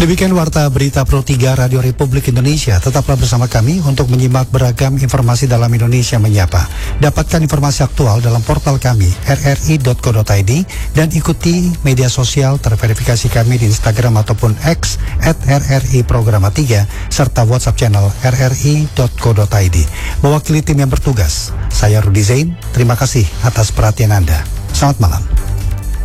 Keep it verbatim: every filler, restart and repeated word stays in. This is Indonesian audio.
Demikian Warta Berita Pro tiga Radio Republik Indonesia. Tetaplah bersama kami untuk menyimak beragam informasi dalam Indonesia Menyapa. Dapatkan informasi aktual dalam portal kami r r i dot co dot i d dan ikuti media sosial terverifikasi kami di Instagram ataupun X at r r i programa tiga serta WhatsApp channel r r i dot co dot i d. Mewakili tim yang bertugas, saya Rudi Zain. Terima kasih atas perhatian Anda. Selamat malam.